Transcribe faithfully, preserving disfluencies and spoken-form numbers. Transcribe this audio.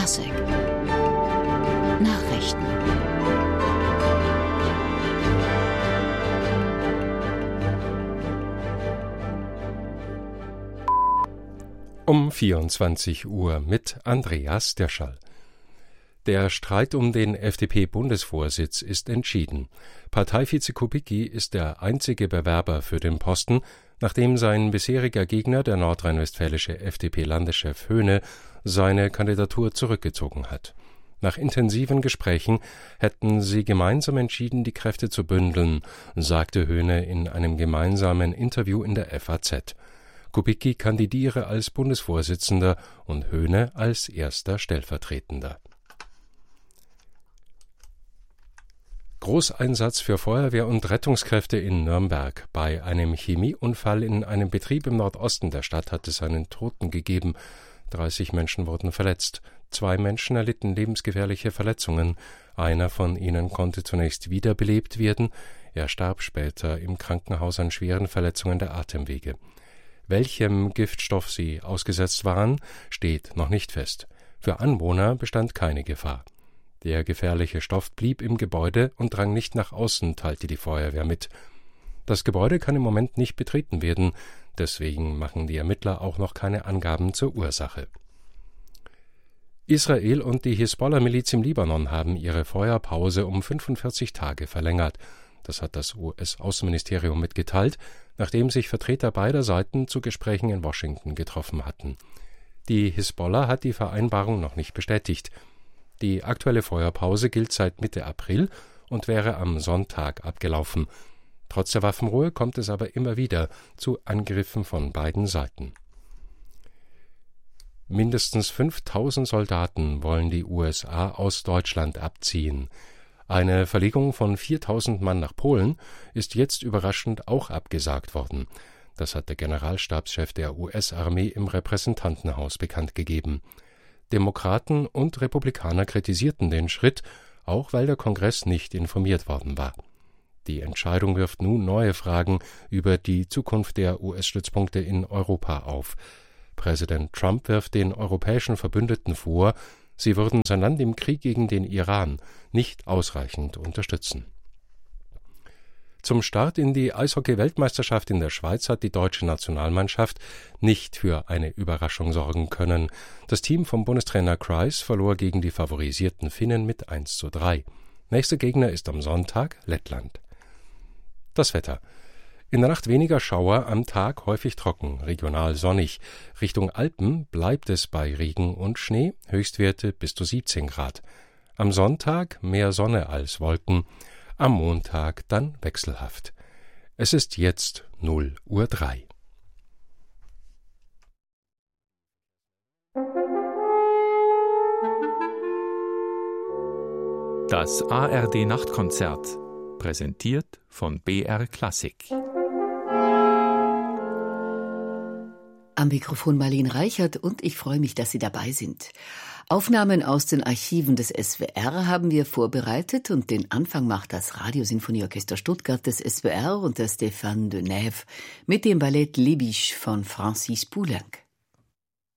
Klassik. Nachrichten. Um vierundzwanzig Uhr mit Andreas Derschall. Der Streit um den F D P-Bundesvorsitz ist entschieden. Parteivize Kubicki ist der einzige Bewerber für den Posten, nachdem sein bisheriger Gegner, der nordrhein-westfälische F D P-Landeschef Höhne, seine Kandidatur zurückgezogen hat. Nach intensiven Gesprächen hätten sie gemeinsam entschieden, die Kräfte zu bündeln, sagte Höhne in einem gemeinsamen Interview in der F A Z. Kubicki kandidiere als Bundesvorsitzender und Höhne als erster Stellvertretender. Großeinsatz für Feuerwehr und Rettungskräfte in Nürnberg. Bei einem Chemieunfall in einem Betrieb im Nordosten der Stadt hat es einen Toten gegeben. dreißig Menschen wurden verletzt. Zwei Menschen erlitten lebensgefährliche Verletzungen. Einer von ihnen konnte zunächst wiederbelebt werden. Er starb später im Krankenhaus an schweren Verletzungen der Atemwege. Welchem Giftstoff sie ausgesetzt waren, steht noch nicht fest. Für Anwohner bestand keine Gefahr. Der gefährliche Stoff blieb im Gebäude und drang nicht nach außen, teilte die Feuerwehr mit. Das Gebäude kann im Moment nicht betreten werden, deswegen machen die Ermittler auch noch keine Angaben zur Ursache. Israel und die Hisbollah-Miliz im Libanon haben ihre Feuerpause um fünfundvierzig Tage verlängert. Das hat das U S-Außenministerium mitgeteilt, nachdem sich Vertreter beider Seiten zu Gesprächen in Washington getroffen hatten. Die Hisbollah hat die Vereinbarung noch nicht bestätigt. Die aktuelle Feuerpause gilt seit Mitte April und wäre am Sonntag abgelaufen. Trotz der Waffenruhe kommt es aber immer wieder zu Angriffen von beiden Seiten. Mindestens fünftausend Soldaten wollen die U S A aus Deutschland abziehen. Eine Verlegung von viertausend Mann nach Polen ist jetzt überraschend auch abgesagt worden. Das hat der Generalstabschef der U S-Armee im Repräsentantenhaus bekannt gegeben. Demokraten und Republikaner kritisierten den Schritt, auch weil der Kongress nicht informiert worden war. Die Entscheidung wirft nun neue Fragen über die Zukunft der U S-Stützpunkte in Europa auf. Präsident Trump wirft den europäischen Verbündeten vor, sie würden sein Land im Krieg gegen den Iran nicht ausreichend unterstützen. Zum Start in die Eishockey-Weltmeisterschaft in der Schweiz hat die deutsche Nationalmannschaft nicht für eine Überraschung sorgen können. Das Team vom Bundestrainer Kreis verlor gegen die favorisierten Finnen mit eins zu drei. Nächster Gegner ist am Sonntag Lettland. Das Wetter. In der Nacht weniger Schauer, am Tag häufig trocken, regional sonnig. Richtung Alpen bleibt es bei Regen und Schnee, Höchstwerte bis zu siebzehn Grad. Am Sonntag mehr Sonne als Wolken. Am Montag dann wechselhaft. Es ist jetzt null Uhr drei. Das A R D-Nachtkonzert, präsentiert von B R Klassik. Am Mikrofon Marlene Reichert und ich freue mich, dass Sie dabei sind. Aufnahmen aus den Archiven des S W R haben wir vorbereitet und den Anfang macht das Radiosinfonieorchester Stuttgart des S W R und der Stéphane Denève mit dem Ballett Lébiche von Francis Poulenc.